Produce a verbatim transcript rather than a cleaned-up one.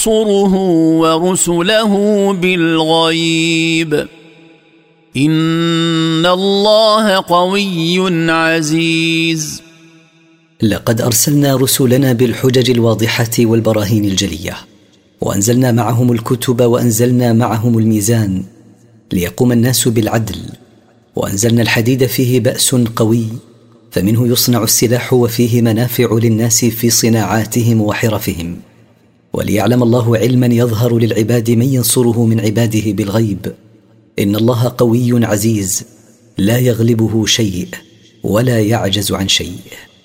ينصره ورسله بالغيب إن الله قوي عزيز. لقد أرسلنا رسلنا بالحجج الواضحة والبراهين الجلية، وأنزلنا معهم الكتب، وأنزلنا معهم الميزان ليقوم الناس بالعدل، وأنزلنا الحديد فيه بأس قوي، فمنه يصنع السلاح، وفيه منافع للناس في صناعاتهم وحرفهم، وليعلم الله علما يظهر للعباد من ينصره من عباده بالغيب. إن الله قوي عزيز لا يغلبه شيء ولا يعجز عن شيء.